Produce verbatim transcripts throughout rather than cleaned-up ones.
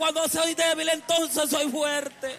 Cuando soy débil, entonces soy fuerte.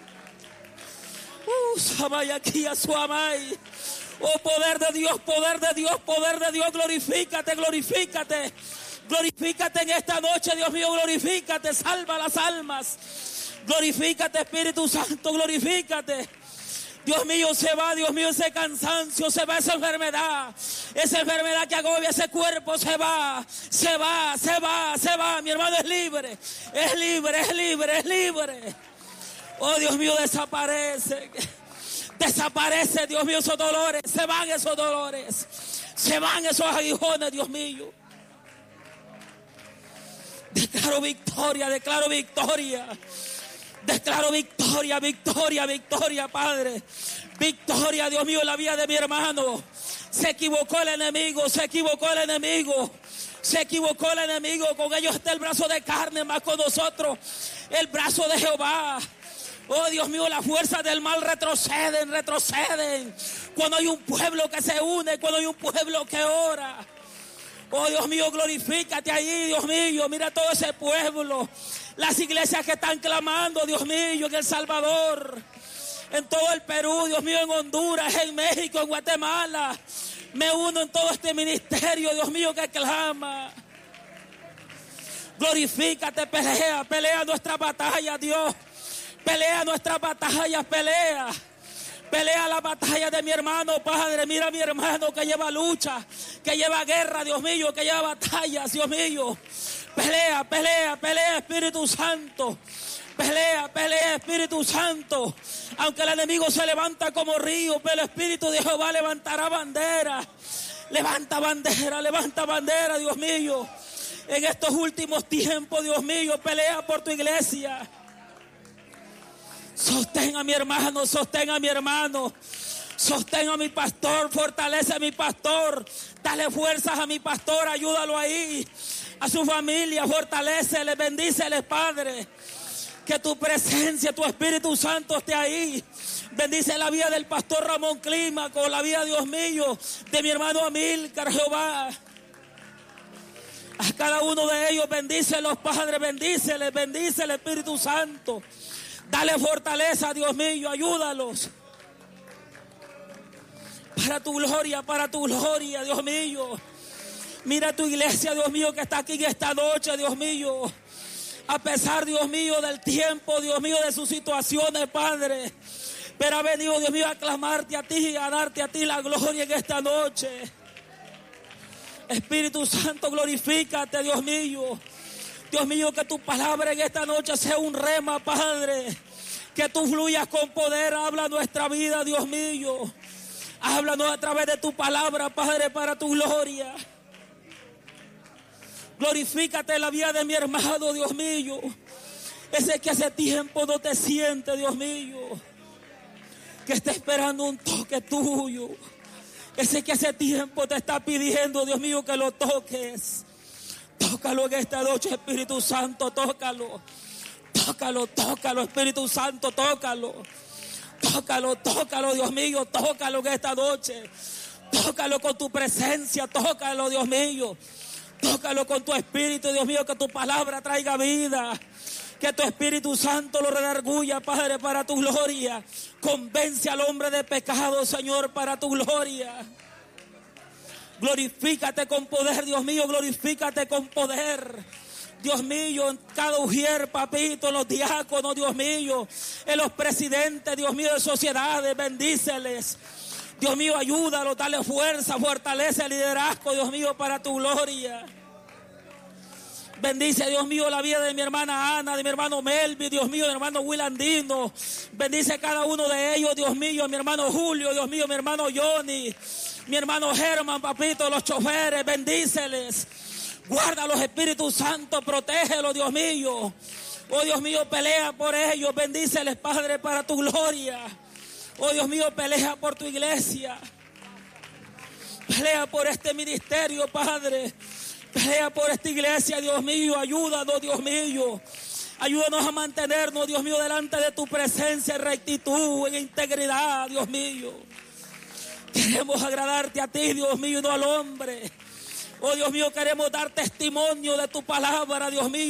Uh, Samayaki, Asuamay. Oh, poder de Dios, poder de Dios, poder de Dios, glorifícate, glorifícate. Glorifícate en esta noche, Dios mío, glorifícate, salva las almas. Glorifícate, Espíritu Santo, glorifícate. Dios mío, se va, Dios mío, ese cansancio, se va esa enfermedad. Esa enfermedad que agobia ese cuerpo, se va, se va, se va, se va. Mi hermano es libre, es libre, es libre, es libre. Oh, Dios mío, desaparece. Desaparece, Dios mío, esos dolores. Se van esos dolores. Se van esos aguijones, Dios mío. Declaro victoria, declaro victoria. Declaro victoria, victoria, victoria, Padre. Victoria, Dios mío, en la vida de mi hermano. Se equivocó el enemigo, se equivocó el enemigo. Se equivocó el enemigo. Con ellos está el brazo de carne, más con nosotros el brazo de Jehová. Oh, Dios mío, las fuerzas del mal retroceden, retroceden. Cuando hay un pueblo que se une, cuando hay un pueblo que ora. Oh, Dios mío, glorifícate ahí, Dios mío. Mira todo ese pueblo. Las iglesias que están clamando, Dios mío, en El Salvador. En todo el Perú, Dios mío, en Honduras, en México, en Guatemala. Me uno en todo este ministerio, Dios mío, que clama. Glorifícate, pelea, pelea nuestra batalla, Dios. Pelea nuestras batallas, pelea. Pelea la batalla de mi hermano, Padre. Mira a mi hermano que lleva lucha, que lleva guerra, Dios mío, que lleva batallas, Dios mío. Pelea, pelea, pelea, Espíritu Santo. Pelea, pelea, Espíritu Santo. Aunque el enemigo se levanta como río, pero el Espíritu de Jehová levantará bandera. Levanta bandera, levanta bandera, Dios mío. En estos últimos tiempos, Dios mío, pelea por tu iglesia. Sostén a mi hermano, sostén a mi hermano. Sostén a mi pastor, fortalece a mi pastor. Dale fuerzas a mi pastor, ayúdalo ahí. A su familia, fortalécele, bendícele, Padre. Que tu presencia, tu Espíritu Santo esté ahí. Bendice la vida del pastor Ramón Clímaco, la vida, Dios mío, de mi hermano Amílcar, Jehová. A cada uno de ellos, bendícelos, Padre, bendíceles, bendícele, Espíritu Santo. Dale fortaleza, Dios mío, ayúdalos. Para tu gloria, para tu gloria, Dios mío. Mira tu iglesia, Dios mío, que está aquí en esta noche, Dios mío. A pesar, Dios mío, del tiempo, Dios mío, de sus situaciones, Padre. Pero ha venido, Dios mío, a clamarte a ti y a darte a ti la gloria en esta noche. Espíritu Santo, glorifícate, Dios mío. Dios mío, que tu palabra en esta noche sea un rema, Padre. Que tú fluyas con poder, habla nuestra vida, Dios mío. Háblanos a través de tu palabra, Padre, para tu gloria. Glorifícate en la vida de mi hermano, Dios mío. Ese que hace tiempo no te siente, Dios mío. Que está esperando un toque tuyo. Ese que hace tiempo te está pidiendo, Dios mío, que lo toques. Tócalo en esta noche, Espíritu Santo, tócalo. Tócalo, tócalo, Espíritu Santo, tócalo. Tócalo, tócalo, Dios mío, tócalo en esta noche. Tócalo con tu presencia, tócalo, Dios mío. Tócalo con tu espíritu, Dios mío, que tu palabra traiga vida. Que tu Espíritu Santo lo redarguya, Padre, para tu gloria. Convence al hombre de pecado, Señor, para tu gloria. Glorifícate con poder, Dios mío, glorifícate con poder. Dios mío, en cada ujier, papito, en los diáconos, Dios mío, en los presidentes, Dios mío, de sociedades, bendíceles. Dios mío, ayúdalo, dale fuerza, fortalece el liderazgo, Dios mío, para tu gloria. Bendice, Dios mío, la vida de mi hermana Ana, de mi hermano Melvin, Dios mío, de mi hermano Willandino. Bendice cada uno de ellos, Dios mío, mi hermano Julio, Dios mío, mi hermano Johnny, mi hermano Germán, papito, los choferes, bendíceles. Guarda los Espíritus Santos, protégelos, Dios mío. Oh, Dios mío, pelea por ellos, bendíceles, Padre, para tu gloria. Oh, Dios mío, pelea por tu iglesia. Pelea por este ministerio, Padre. Pelea por esta iglesia, Dios mío. Ayúdanos, Dios mío. Ayúdanos a mantenernos, Dios mío, delante de tu presencia en rectitud, en integridad, Dios mío. Queremos agradarte a ti, Dios mío, y no al hombre. Oh, Dios mío, queremos dar testimonio de tu palabra, Dios mío.